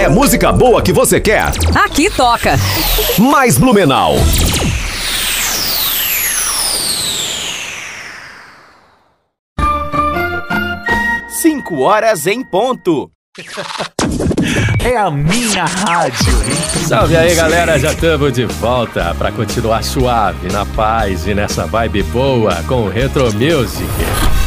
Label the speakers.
Speaker 1: É música boa que você quer?
Speaker 2: Aqui toca.
Speaker 1: Mais Blumenau.
Speaker 3: Cinco horas em ponto.
Speaker 4: É a minha rádio.
Speaker 5: Salve aí, galera, já estamos de volta para continuar suave, na paz e nessa vibe boa com o Retro Music.